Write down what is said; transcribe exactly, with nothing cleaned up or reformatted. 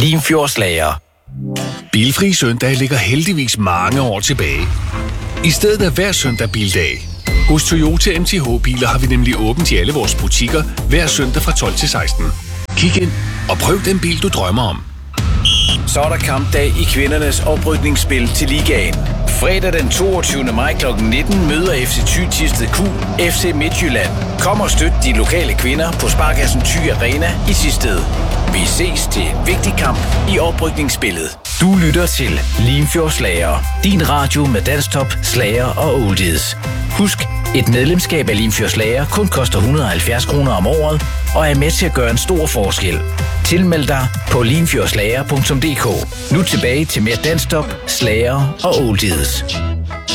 Limfjordslager. Bilfri søndag ligger heldigvis mange år tilbage. I stedet er hver søndag bildag. Hos Toyota M T H-biler har vi nemlig åbent i alle vores butikker hver søndag fra tolv til seksten. Kig ind og prøv den bil, du drømmer om. Så er der kampdag i kvindernes oprykningsspil til ligaen. Fredag den toogtyvende maj klokken nitten møder F C Thy Thisted Q F C Midtjylland. Kom og støt de lokale kvinder på Sparkassen Thy Arena i Thisted. Vi ses til en vigtig kamp i oprykningsspillet. Du lytter til Limfjordslager. Din radio med dansktop, slager og oldies. Husk, et medlemskab af Limfjordslager kun koster et hundrede og halvfjerds kroner om året og er med til at gøre en stor forskel. Tilmeld dig på limfjordslager punktum d k. Nu tilbage til mere dansktop, slager og oldies.